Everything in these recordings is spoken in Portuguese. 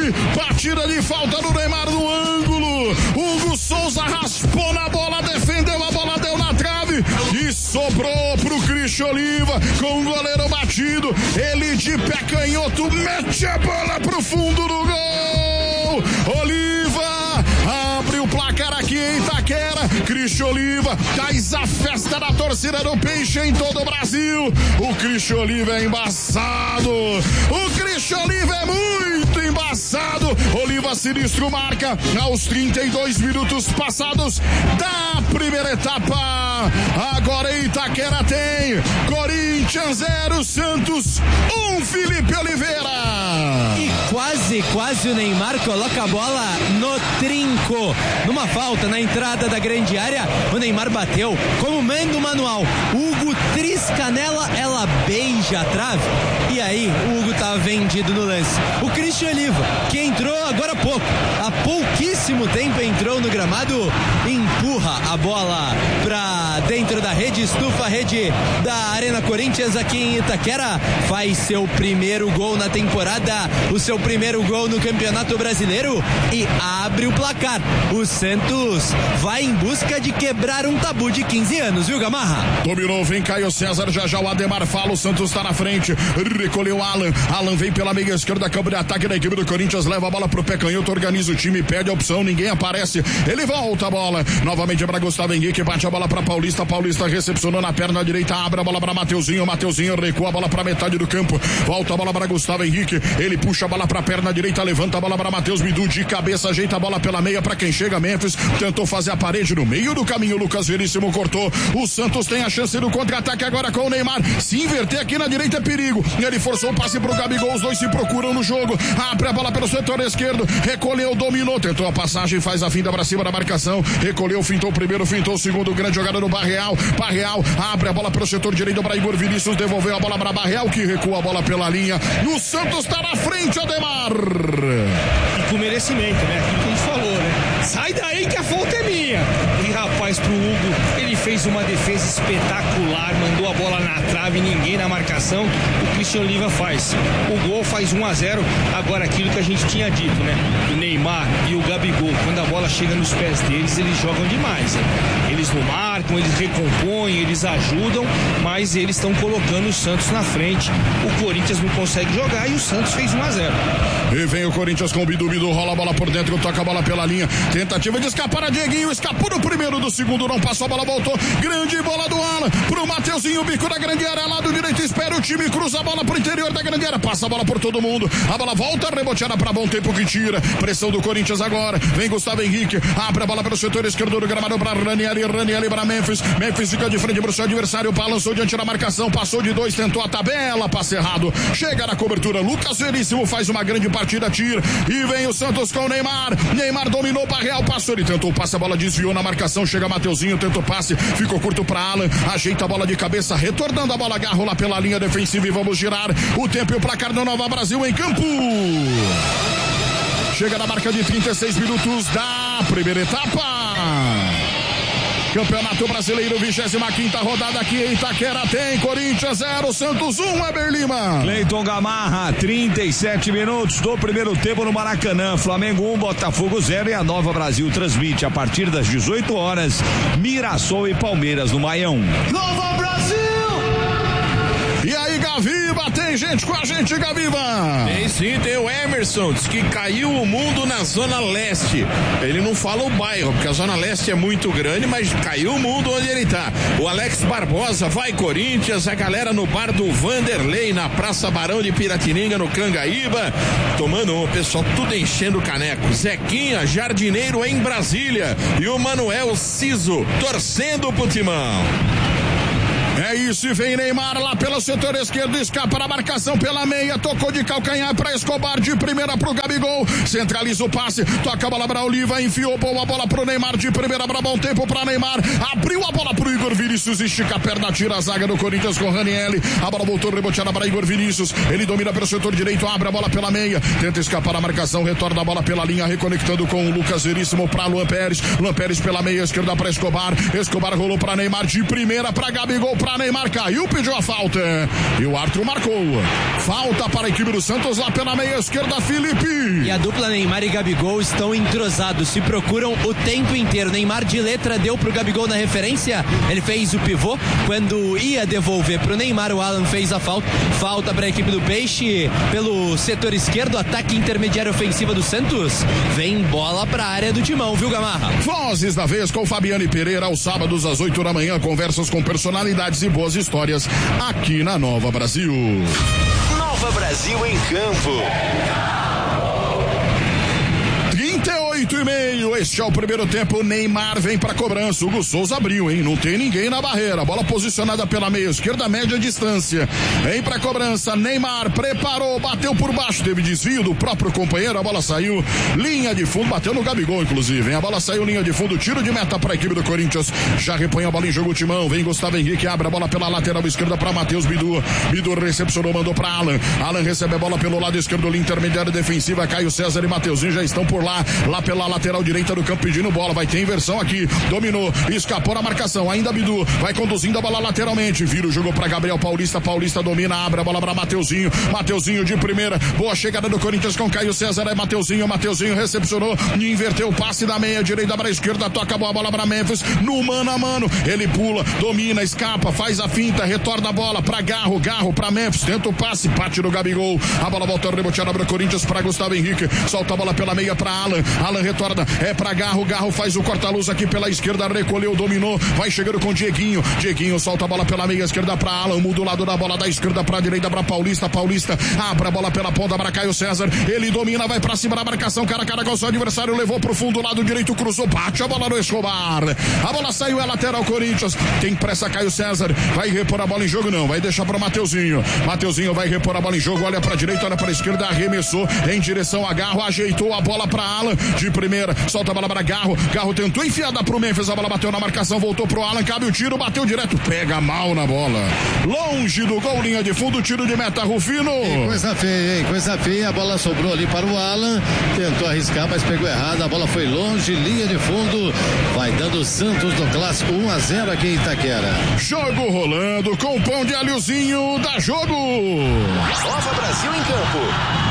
trave, batida de falta do Neymar no ângulo. Hugo Souza raspou na bola, defendeu a bola, deu na trave e sobrou pro Christian Oliva com o goleiro batido. Ele de pé canhoto mete a bola pro fundo do gol. Oliva abre o placar aqui em Itaquera. Christian Oliva traz a festa da torcida do Peixe em todo o Brasil. O Christian Oliva é embaçado. O Christian Oliva é muito embaçado. Oliva sinistro marca aos 32 minutos passados da primeira etapa. Agora em Itaquera tem Corinthians 0, Santos 1, Felipe Oliveira. E quase o Neymar coloca a bola no trinco. Numa falta na entrada da grande área, o Neymar bateu como manda o manual. Hugo trisca nela, ela beija a trave. E aí o Hugo tava vendido no lance. O Christian Oliva, que entrou agora há pouco, há pouquíssimo tempo entrou no gramado, empurra a bola pra dentro da rede, estufa a rede da Arena Corinthians aqui em Itaquera, faz seu primeiro gol na temporada, o seu primeiro gol no Campeonato Brasileiro e abre o placar. O Santos vai em busca de quebrar um tabu de 15 anos, viu, Gamarra? Dominou, vem Caio César, já o Ademar fala, o Santos tá na frente, recolheu Alan vem pela meia esquerda, campo de ataque da equipe do Corinthians, leva a bola pro pé canhoto, organiza o time, perde a opção, ninguém aparece, ele volta a bola, novamente para Gustavo Henrique, bate a bola pra Paulista recepcionou na perna direita, abre a bola pra Mateuzinho recua a bola pra metade do campo, volta a bola pra Gustavo Henrique, ele puxa a bola pra perna direita, levanta a bola pra Matheus Bidu, de cabeça, ajeita a bola pela meia pra quem chega, Memphis, tentou fazer a parede no meio do caminho, Lucas Veríssimo cortou, o Santos tem a chance do contra-ataque agora com o Neymar, se inverter aqui na direita é perigo, ele forçou o passe pro Gabigol, os dois se procuram no jogo, abre a bola pelo setor esquerdo, recolheu, dominou, tentou a passagem, faz a finta pra cima da marcação, recolheu, fintou o primeiro, fintou o segundo, grande jogada do Barreal, abre a bola pelo setor direito para Igor Vinícius, devolveu a bola para Barreal, que recua a bola pela linha, e o Santos tá na frente, Ademar. E com merecimento, né? Aquilo que a gente falou, né? Sai daí que a falta é minha. E rapaz, pro Hugo, ele fez uma defesa espetacular, mandou a bola na trave, ninguém na marcação, o Christian Oliva faz. O gol faz 1-0, agora aquilo que a gente tinha dito, né? O Neymar e o Gabigol, quando a bola chega nos pés deles, eles jogam demais, né? Eles não marcam, eles recompõem, eles ajudam, mas eles estão colocando o Santos na frente. O Corinthians não consegue jogar e o Santos fez 1-0. E vem o Corinthians com o Bidu, rola a bola por dentro, toca a bola pela linha, tentativa de escapar a Dieguinho, escapou no primeiro, do segundo não passou, a bola voltou, grande bola do Alan, pro Mateuzinho, bico da grande área, lado direito, espera o time, cruza a bola pro interior da grande área, passa a bola por todo mundo, a bola volta, reboteada pra Bom Tempo que tira, pressão do Corinthians agora, vem Gustavo Henrique, abre a bola pelo setor esquerdo do gramado pra Ranieri pra Memphis fica de frente pro seu adversário, balançou diante da marcação, passou de 2, tentou a tabela, passe errado, chega na cobertura, Lucas Veríssimo faz uma grande partida, tira, e vem o Santos com o Neymar dominou, Barreal passou, ele tentou o passe, a bola desviou na marcação, chega Mateuzinho, tentou o passe, ficou curto pra Alan, ajeita a bola de cabeça, retornando a bola, agarra lá pela linha defensiva e vamos girar o tempo e o placar do Nova Brasil em campo. Chega na marca de 36 minutos da primeira etapa. Campeonato Brasileiro, 25ª rodada aqui em Itaquera, tem Corinthians 0, Santos 1, Eber Lima. Cleiton Gamarra, 37 minutos do primeiro tempo no Maracanã, Flamengo 1, Botafogo 0 e a Nova Brasil transmite a partir das 18 horas, Mirassol e Palmeiras no Maião. Nova Brasil! E aí, Gaviva, tem gente com a gente, Gaviva? Tem sim, tem o Emerson, diz que caiu o mundo na Zona Leste. Ele não fala o bairro, porque a Zona Leste é muito grande, mas caiu o mundo onde ele tá. O Alex Barbosa, vai Corinthians, a galera no bar do Vanderlei, na Praça Barão de Piratininga, no Cangaíba, tomando o pessoal tudo enchendo o caneco. Zequinha, jardineiro em Brasília, e o Manuel Ciso, torcendo pro Timão. É isso, e vem Neymar lá pelo setor esquerdo, escapa na marcação pela meia, tocou de calcanhar para Escobar, de primeira pro Gabigol, centraliza o passe, toca a bola para Oliva, enfiou boa bola pro Neymar, de primeira para Bom Tempo para Neymar, abriu a bola pro Igor Vinícius, estica a perna, tira a zaga do Corinthians com Ranieri, a bola voltou reboteada para Igor Vinícius, ele domina pelo setor direito, abre a bola pela meia, tenta escapar a marcação, retorna a bola pela linha, reconectando com o Lucas Veríssimo para Luan Pérez pela meia esquerda para Escobar rolou para Neymar, de primeira para Gabigol, pra Neymar, caiu, pediu a falta. E o árbitro marcou. Falta para a equipe do Santos lá pela meia esquerda, Felipe. E a dupla Neymar e Gabigol estão entrosados, se procuram o tempo inteiro. Neymar de letra deu pro Gabigol na referência, ele fez o pivô. Quando ia devolver pro Neymar, o Alan fez a falta. Falta para a equipe do Peixe pelo setor esquerdo, ataque intermediário ofensiva do Santos. Vem bola pra área do Timão, viu, Gamarra? Vozes da vez com Fabiane Pereira, aos sábados às 8 da manhã, conversas com personalidades e boas histórias aqui na Nova Brasil. Nova Brasil em campo. 38,5, este é o primeiro tempo. Neymar vem pra cobrança. Hugo Souza abriu, hein? Não tem ninguém na barreira. Bola posicionada pela meia esquerda, média distância. Vem pra cobrança. Neymar preparou, bateu por baixo. Teve desvio do próprio companheiro. A bola saiu. Linha de fundo, bateu no Gabigol, inclusive, hein? A bola saiu, linha de fundo. Tiro de meta pra equipe do Corinthians. Já repõe a bola em jogo o Timão. Vem Gustavo Henrique, abre a bola pela lateral esquerda pra Matheus Bidu. Bidu recepcionou, mandou pra Alan. Alan recebe a bola pelo lado esquerdo, linha intermediária defensiva. Caio César e Mateuzinho já estão por lá. Lá pela lateral direita do campo pedindo bola, vai ter inversão aqui, dominou, escapou na marcação, ainda Bidu, vai conduzindo a bola lateralmente, vira o jogo para Gabriel Paulista, Paulista domina, abre a bola para Mateuzinho, Mateuzinho de primeira, boa chegada do Corinthians com Caio César, é Mateuzinho, Mateuzinho recepcionou e inverteu o passe da meia direita para a esquerda, toca a bola para Memphis, no mano a mano, ele pula, domina, escapa, faz a finta, retorna a bola para Garro, Garro para Memphis, tenta o passe, bate no Gabigol, a bola volta a rebotear para o Corinthians, para Gustavo Henrique, solta a bola pela meia para Alan, Alan retorna, é pra Garro, Garro faz o corta-luz aqui pela esquerda, recolheu, dominou, vai chegando com Dieguinho, Dieguinho solta a bola pela meia esquerda pra Alan, muda o lado da bola da esquerda pra direita pra Paulista, Paulista abre a bola pela ponta para Caio César, ele domina, vai pra cima da marcação, cara a cara com o seu adversário, levou pro fundo, lado direito, cruzou, bate a bola no Escobar, a bola saiu, é lateral Corinthians, tem pressa Caio César, vai repor a bola em jogo não, vai deixar pro Mateuzinho, Mateuzinho vai repor a bola em jogo, olha pra direita, olha pra esquerda, arremessou em direção a Garro, ajeitou a bola pra Alan, de primeira, solta a bola para Garro, Garro tentou enfiada pro Memphis, a bola bateu na marcação, voltou pro Alan, cabe o tiro, bateu direto, pega mal na bola, longe do gol, linha de fundo, tiro de meta, Rufino. Coisa feia, hein? Coisa feia, a bola sobrou ali para o Alan, tentou arriscar, mas pegou errado, a bola foi longe, linha de fundo, vai dando Santos no clássico 1-0 aqui em Itaquera. Jogo rolando com o pão de alhozinho, dá jogo. Nova Brasil em campo.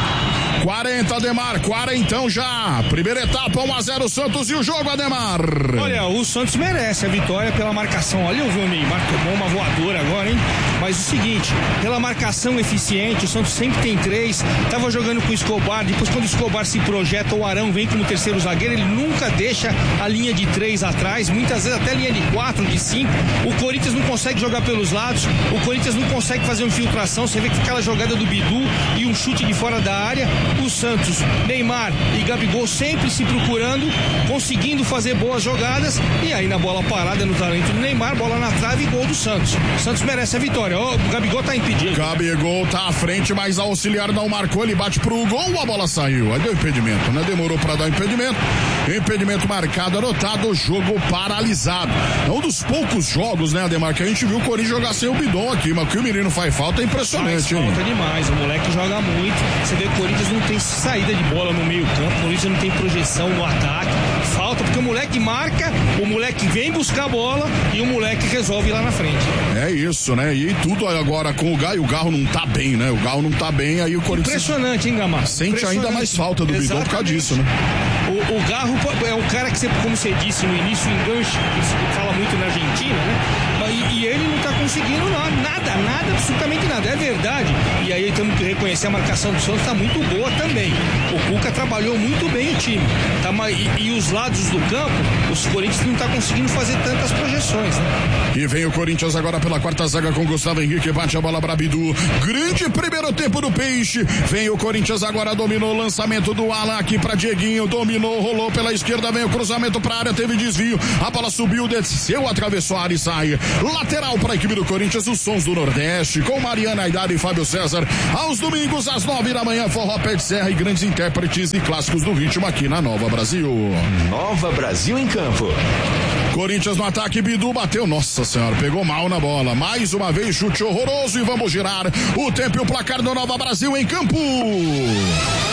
40, Ademar, 40 já. Primeira etapa, 1-0 Santos e o jogo, Ademar. Olha, o Santos merece a vitória pela marcação. Olha, eu vi o Neymar tomou uma voadora agora, hein? Mas o seguinte, pela marcação eficiente, o Santos sempre tem 3. Tava jogando com o Escobar, depois quando o Escobar se projeta, o Arão vem como terceiro zagueiro, ele nunca deixa a linha de 3 atrás, muitas vezes até a linha de 4, de 5. O Corinthians não consegue jogar pelos lados, o Corinthians não consegue fazer uma infiltração, você vê que aquela jogada do Bidu e um chute de fora da área, o Santos, Neymar e Gabigol sempre se procurando, conseguindo fazer boas jogadas, e aí na bola parada, no talento do Neymar, bola na trave e gol do Santos. O Santos merece a vitória. O Gabigol tá impedido. Gabigol tá à frente, mas a auxiliar não marcou, ele bate pro gol, a bola saiu. Aí deu impedimento, né? Demorou pra dar impedimento. Impedimento marcado, anotado, jogo paralisado. É um dos poucos jogos, né, Ademar, que a gente viu o Corinthians jogar sem o Bidon aqui, mas que o menino faz falta é impressionante, hein? Faz falta demais, o moleque joga muito. Você vê que o Corinthians não tem saída de bola no meio campo, o Corinthians não tem projeção no ataque. Falta porque o moleque marca, o moleque vem buscar a bola e o moleque resolve ir lá na frente. É isso, né? E tudo agora com o Garro não tá bem, né? O Garro não tá bem, aí o Corinthians... Impressionante, hein, Gamar? Sente ainda mais falta do Bidon por causa disso, né? O Garro é um cara que, como você disse no início, enganche, que se fala muito na Argentina, né? E ele não tá conseguindo nada, absolutamente nada. É verdade. E aí temos que reconhecer a marcação do Santos tá muito boa também. O Cuca trabalhou muito bem o time. Tá, e os lados do campo, os Corinthians não tá conseguindo fazer tantas projeções, né? E vem o Corinthians agora pela quarta zaga com Gustavo Henrique, bate a bola para Bidu. Grande primeiro tempo do Peixe. Vem o Corinthians agora, dominou o lançamento do Alan aqui para Dieguinho, dominou, rolou pela esquerda, vem o cruzamento para a área, teve desvio, a bola subiu, desceu, atravessou a área e sai. Lateral para a equipe do Corinthians, os sons do Nordeste, com Mariana Aidara e Fábio César. Aos domingos, às 9 da manhã, Forró Pé de Serra e grandes intérpretes e clássicos do ritmo aqui na Nova Brasil. Nova Brasil em campo. Corinthians no ataque, Bidu bateu, nossa senhora, pegou mal na bola, mais uma vez chute horroroso e vamos girar o tempo e o placar do Nova Brasil em campo.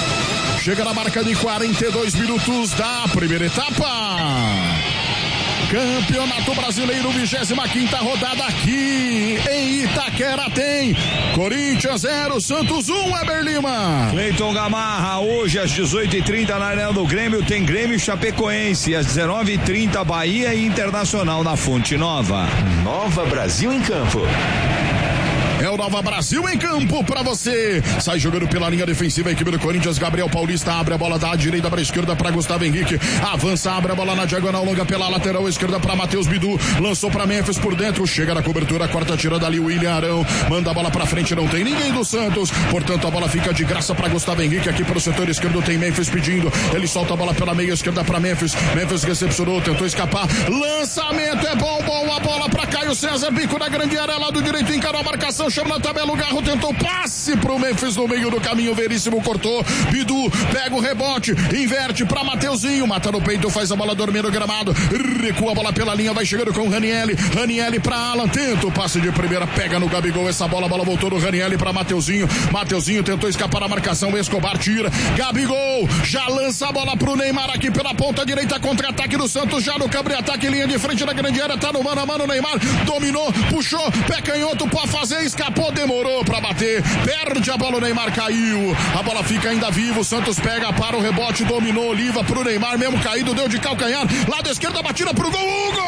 Chega na marca de 42 minutos da primeira etapa. Campeonato Brasileiro, 25ª rodada aqui em Itaquera tem Corinthians 0, Santos 1, Eber Lima. Cleiton Gamarra, hoje às 18h30 na Arena do Grêmio tem Grêmio e Chapecoense, às 19h30 Bahia e Internacional na Fonte Nova. Nova Brasil em campo. É o Nova Brasil em campo pra você. Sai jogando pela linha defensiva a equipe do Corinthians. Gabriel Paulista abre a bola da direita pra esquerda pra Gustavo Henrique. Avança, abre a bola na diagonal longa pela lateral esquerda pra Matheus Bidu. Lançou pra Memphis por dentro. Chega na cobertura, corta, tira dali o William Arão. Manda a bola pra frente, não tem ninguém do Santos. Portanto, a bola fica de graça pra Gustavo Henrique. Aqui pro setor esquerdo tem Memphis pedindo. Ele solta a bola pela meia esquerda pra Memphis. Memphis recepcionou, tentou escapar. Lançamento é bom, boa bola pra Caio César. Bico na grande área, lado direito, encarou a marcação. Chama na tabela, o Garro tentou passe pro Memphis no meio do caminho, Veríssimo cortou, Bidu pega o rebote, inverte pra Mateuzinho, mata no peito, faz a bola dormir no gramado, recua a bola pela linha, vai chegando com o Ranielli pra Alan, tenta o passe de primeira, pega no Gabigol essa bola, a bola voltou no Ranielli pra Mateuzinho tentou escapar a marcação, Escobar tira, Gabigol já lança a bola pro Neymar aqui pela ponta direita, contra-ataque do Santos, já no cambre-ataque, linha de frente da grande área, tá no mano a mano, Neymar dominou, puxou, pé canhoto, pode fazer, escapou, demorou pra bater, perde a bola, o Neymar caiu, a bola fica ainda viva, o Santos pega para o rebote, dominou, Oliva pro Neymar, mesmo caído, deu de calcanhar, lado esquerdo, a batida pro gol,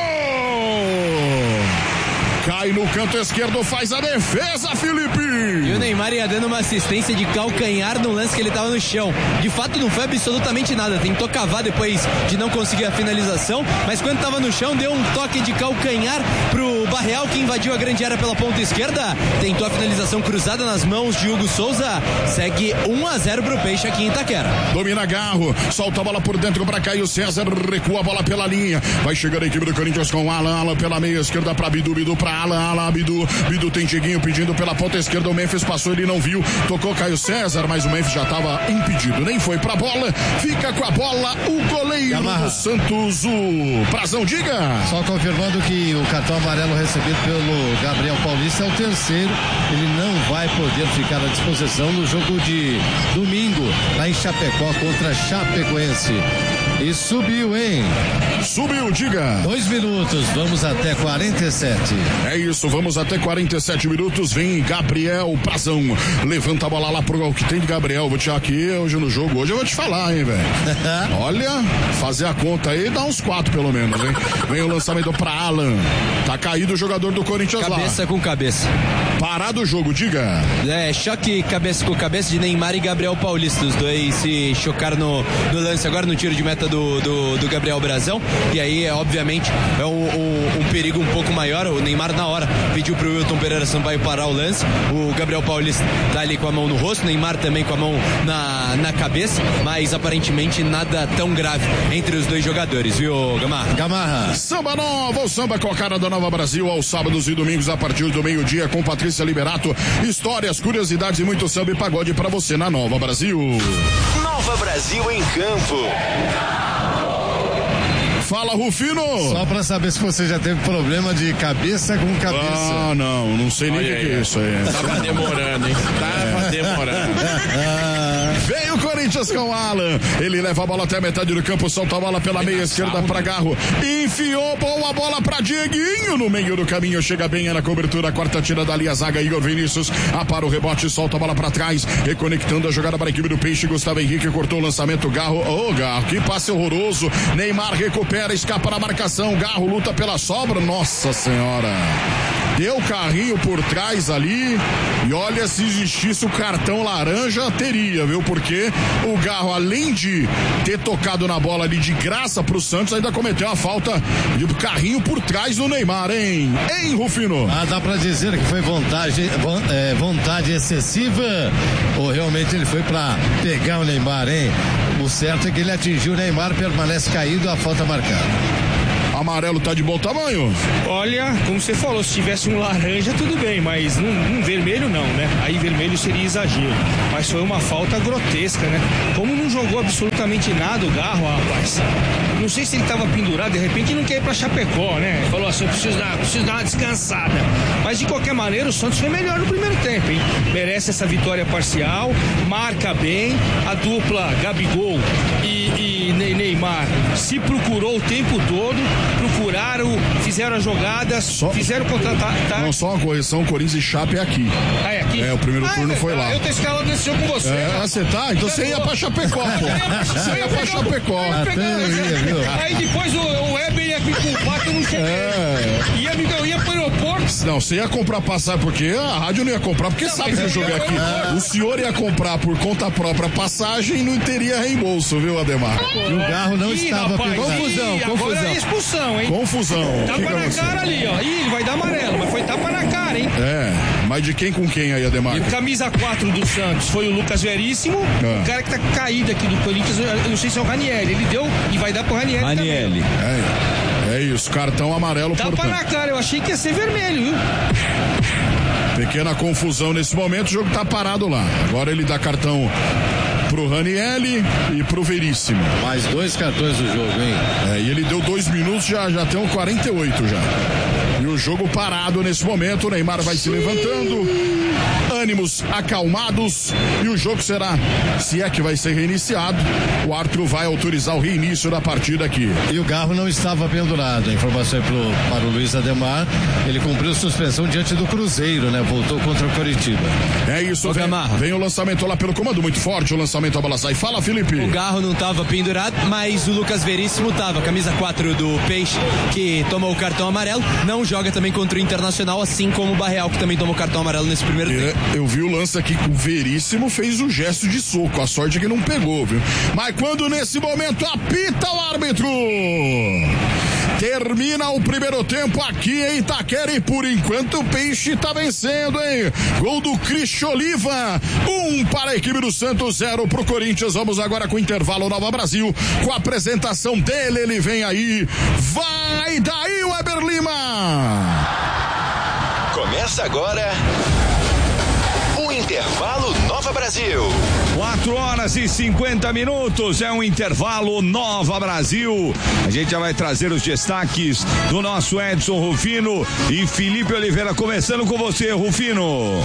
cai no canto esquerdo, faz a defesa, Felipe. E o Neymar ia dando uma assistência de calcanhar no lance que ele tava no chão. De fato não foi absolutamente nada, tentou cavar depois de não conseguir a finalização, mas quando tava no chão deu um toque de calcanhar pro Barreal, que invadiu a grande área pela ponta esquerda, tentou a finalização cruzada nas mãos de Hugo Souza, segue 1-0 pro Peixe aqui em Itaquera. Domina Garro, solta a bola por dentro pra Caio César, recua a bola pela linha, vai chegando a equipe do Corinthians com Alan pela meia esquerda pra Bidu pra Alan, Bidu tem Dieguinho pedindo pela ponta esquerda, o Memphis passou, ele não viu, tocou Caio César, mas o Memphis já estava impedido, nem foi pra bola, fica com a bola o goleiro do Santos, o Prazão, diga. Só confirmando que o cartão amarelo recebido pelo Gabriel Paulista é o terceiro, ele não vai poder ficar à disposição no jogo de domingo, lá em Chapecó contra Chapecoense. E subiu, hein? Subiu, diga. 2 minutos, vamos até 47. É isso, vamos até 47 minutos. Vem Gabriel Prazão. Levanta a bola lá pro que tem de Gabriel. Vou tirar aqui hoje no jogo. Hoje eu vou te falar, hein, velho. Olha, fazer a conta aí, dá uns 4 pelo menos, hein? Vem o lançamento pra Alan. Tá caído o jogador do Corinthians cabeça lá. Cabeça com cabeça. Parado o jogo, diga. É, choque cabeça com cabeça de Neymar e Gabriel Paulista. Os dois se chocaram no lance agora, no tiro de meta do Gabriel Brazão, e aí obviamente é um perigo um pouco maior. O Neymar na hora pediu pro Wilton Pereira Sampaio parar o lance, o Gabriel Paulista tá ali com a mão no rosto, o Neymar também com a mão na cabeça, mas aparentemente nada tão grave entre os dois jogadores, viu, Gamarra? Samba Nova, o samba com a cara da Nova Brasil, aos sábados e domingos a partir do meio-dia com Patrícia Liberato, histórias, curiosidades e muito samba e pagode pra você na Nova Brasil. Nova Brasil em campo. Fala, Rufino! Só pra saber se você já teve problema de cabeça com cabeça. Ah, não sei nem o que é isso aí. Tava demorando, hein? Tava demorando. Veio o Corinthians com o Alan. Ele leva a bola até a metade do campo, solta a bola pela meia esquerda pra Garro. Enfiou boa bola pra Dieguinho no meio do caminho. Chega bem na cobertura, quarta tira dali a zaga. Igor Vinícius apara o rebote, solta a bola pra trás. Reconectando a jogada para a equipe do Peixe. Gustavo Henrique cortou o lançamento. Garro, Garro, que passe horroroso. Neymar recupera, escapa na marcação. Garro luta pela sobra. Nossa Senhora. Deu carrinho por trás ali. E olha, se existisse o cartão laranja, teria, viu? Porque o Garro, além de ter tocado na bola ali de graça pro Santos, ainda cometeu uma falta de carrinho por trás do Neymar, hein? Hein, Rufino? Dá pra dizer que foi vontade excessiva ou realmente ele foi pra pegar o Neymar, hein? O certo é que ele atingiu o Neymar, permanece caído, a falta marcada. Amarelo tá de bom tamanho? Olha, como você falou, se tivesse um laranja tudo bem, mas um vermelho não, né? Aí vermelho seria exagero, mas foi uma falta grotesca, né? Como não jogou absolutamente nada o Garro, rapaz, não sei se ele tava pendurado, de repente não quer ir pra Chapecó, né? Falou assim, eu preciso dar uma descansada, mas de qualquer maneira o Santos foi melhor no primeiro tempo, hein? Merece essa vitória parcial, marca bem, a dupla Gabigol e Neymar se procurou o tempo todo, procuraram, fizeram as jogadas, fizeram contra-ataque. Não, só uma correção, Corinthians e Chape é aqui. Ah, é aqui? O primeiro turno foi lá. Eu tô escalado nesse jogo com você. Você tá? Então você ia pra Chapecó, pô. Você ia pra Chapecó. Aí depois o Weber ia me culpar que eu não cheguei. Eu ia pro aeroporto. Não, você ia comprar passagem, porque a rádio não ia comprar, porque sabe que eu joguei aqui. O senhor ia comprar por conta própria passagem e não teria reembolso, viu, Ademar? E o Garro não estava Confusão. Agora é expulsão, hein? Confusão. Tapa na cara ali, ó. Ih, ele vai dar amarelo, mas foi tapa na cara, hein? Mas de quem com quem aí, Ademar? E o camisa 4 do Santos foi o Lucas Veríssimo, o cara que tá caído aqui do Corinthians, eu não sei se é o Ranieri, ele deu e vai dar pro Ranieri também. É isso, cartão amarelo, portanto. Tapa na cara, eu achei que ia ser vermelho, viu? Pequena confusão nesse momento, o jogo tá parado lá. Agora ele dá cartão pro Ranieri e pro Veríssimo. Mais 2 cartões do jogo, hein? E ele deu 2 minutos, já tem um 48 já. E o jogo parado nesse momento, o Neymar vai se levantando, ânimos acalmados, e o jogo será, se é que vai ser reiniciado, o árbitro vai autorizar o reinício da partida aqui. E o Garro não estava pendurado, a informação é para o Luiz Ademar, ele cumpriu suspensão diante do Cruzeiro, né? Voltou contra o Coritiba. É isso, vem o lançamento lá pelo comando, muito forte o lançamento, a bola sai. Fala, Felipe. O Garro não estava pendurado, mas o Lucas Veríssimo estava, camisa 4 do Peixe, que tomou o cartão amarelo, não joga também contra o Internacional, assim como o Barreal, que também tomou o cartão amarelo nesse primeiro tempo. Eu vi o lance aqui que o Veríssimo fez o gesto de soco, a sorte é que não pegou, viu? Mas quando nesse momento apita o árbitro, termina o primeiro tempo aqui em Itaquera e por enquanto o Peixe tá vencendo, hein? Gol do Cristian Oliva, 1 para a equipe do Santos, 0 pro Corinthians. Vamos agora com o intervalo Nova Brasil, com a apresentação dele, ele vem aí, vai daí o Weber Lima. Começa agora o intervalo Nova Brasil. 4h50, é um intervalo Nova Brasil. A gente já vai trazer os destaques do nosso Edson Rufino e Felipe Oliveira, começando com você, Rufino.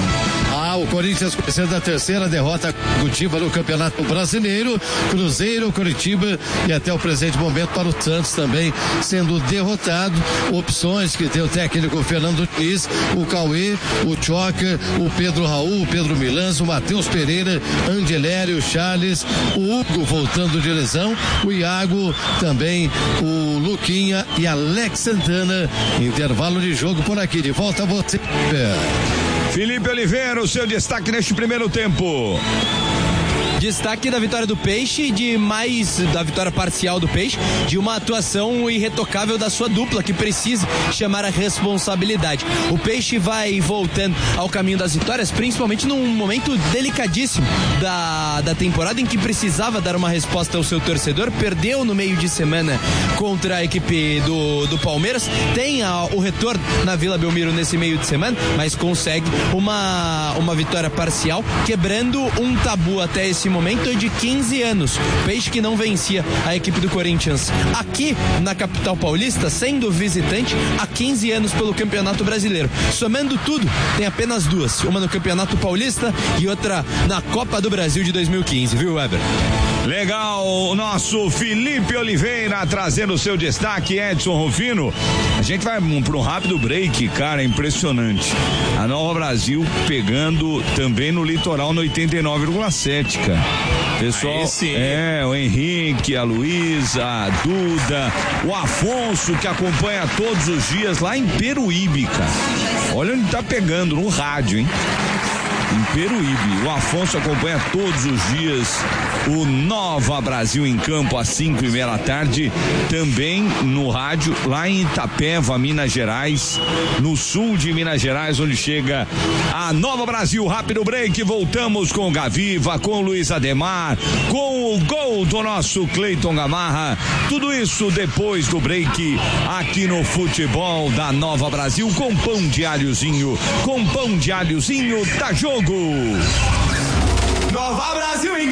O Corinthians conhecendo a terceira derrota consecutiva no Campeonato Brasileiro, Cruzeiro, Coritiba e até o presente momento para o Santos também sendo derrotado. Opções que tem o técnico Fernando Diniz, o Cauê, o Choca, o Pedro Raul, o Pedro Milanzo, o Matheus Pereira, Angelério, Charles, o Hugo voltando de lesão, o Iago, também o Luquinha e Alex Santana. Intervalo de jogo por aqui, de volta a você. Felipe Oliveira, o seu destaque neste primeiro tempo. Destaque da vitória do Peixe, da vitória parcial do Peixe, de uma atuação irretocável da sua dupla, que precisa chamar a responsabilidade. O Peixe vai voltando ao caminho das vitórias, principalmente num momento delicadíssimo da temporada, em que precisava dar uma resposta ao seu torcedor. Perdeu no meio de semana contra a equipe do Palmeiras, tem o retorno na Vila Belmiro nesse meio de semana, mas consegue uma vitória parcial, quebrando um tabu até esse momento de 15 anos. Peixe que não vencia a equipe do Corinthians aqui na capital paulista, sendo visitante há 15 anos pelo Campeonato Brasileiro. Somando tudo, tem apenas 2, uma no Campeonato Paulista e outra na Copa do Brasil de 2015, viu, Weber? Legal, o nosso Felipe Oliveira trazendo o seu destaque, Edson Rufino. A gente vai para um rápido break, cara, impressionante. A Nova Brasil pegando também no litoral no 89,7, cara. Pessoal, o Henrique, a Luísa, a Duda, o Afonso, que acompanha todos os dias lá em Peruíbe, cara. Olha onde tá pegando, no rádio, hein? Em Peruíbe. O Afonso acompanha todos os dias o Nova Brasil em campo às 5:30 da tarde, também no rádio lá em Itapeva, Minas Gerais, no sul de Minas Gerais, onde chega a Nova Brasil. Rápido break, voltamos com o Gaviva, com o Luiz Ademar, com o gol do nosso Cleiton Gamarra, tudo isso depois do break aqui no Futebol da Nova Brasil, com pão de alhozinho da Jogo. Nova Brasil em